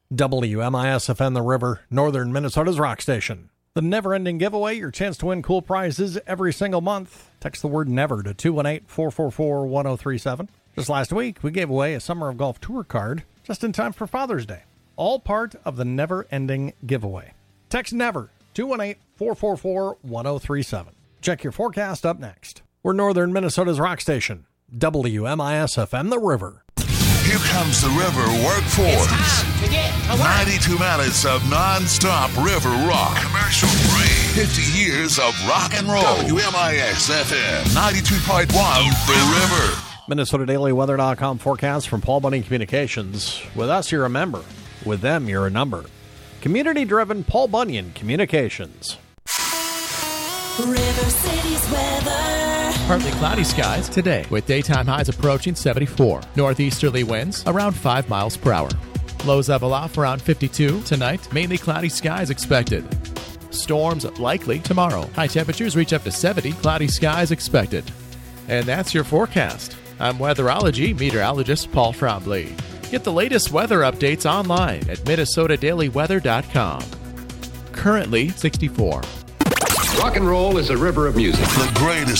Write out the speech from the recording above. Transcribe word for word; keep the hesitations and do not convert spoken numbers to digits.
W M I S F M The River, northern Minnesota's rock station. The never-ending giveaway, your chance to win cool prizes every single month. Text the word NEVER to two one eight, four four four, one zero three seven. Just last week, we gave away a Summer of Golf Tour card just in time for Father's Day. All part of the never-ending giveaway. Text NEVER, two one eight, four four four, one zero three seven. Check your forecast up next. We're northern Minnesota's rock station, W M I S F M The River. Here comes the River Workforce. It's time to get to work. ninety-two minutes of non-stop river rock. Commercial free. fifty years of rock and roll. W M I S F M ninety-two point one, The River. Minnesota Daily Weather dot com forecast from Paul Bunyan Communications. With us, you're a member. With them, you're a number. Community-driven Paul Bunyan Communications. River City's weather. Partly cloudy skies today with daytime highs approaching seventy-four. Northeasterly winds around five miles per hour. Lows level off around fifty-two. Tonight, mainly cloudy skies expected. Storms likely tomorrow. High temperatures reach up to seventy. Cloudy skies expected. And that's your forecast. I'm weatherology meteorologist Paul Trombley. Get the latest weather updates online at Minnesota Daily Weather dot com. Currently sixty-four. Rock and roll is a river of music. The greatest